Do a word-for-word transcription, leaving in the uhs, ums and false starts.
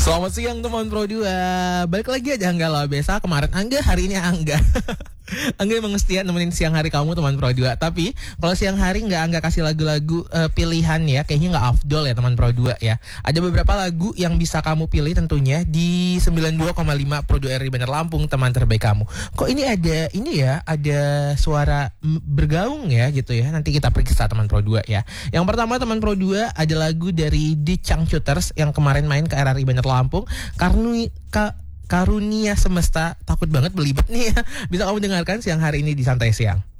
Selamat siang teman Pro dua. Balik lagi aja Angga lah. Biasa kemarin Angga, hari ini Angga. Angga emang setia nemenin siang hari kamu teman Pro dua. Tapi kalau siang hari nggak Angga kasih lagu-lagu uh, pilihan ya, kayaknya nggak afdol ya teman Pro dua ya. Ada beberapa lagu yang bisa kamu pilih tentunya di sembilan puluh dua koma lima Pro dua R I Bandar Lampung, teman terbaik kamu. Kok ini ada ini ya, ada suara m- bergaung ya gitu ya. Nanti kita periksa teman Pro dua ya. Yang pertama teman Pro dua ada lagu dari The Changcuters yang kemarin main ke R R I Bandar Lampung. Karnu ka, Karunia Semesta, takut banget belibet nih ya. Bisa kamu dengarkan siang hari ini di Santai Siang.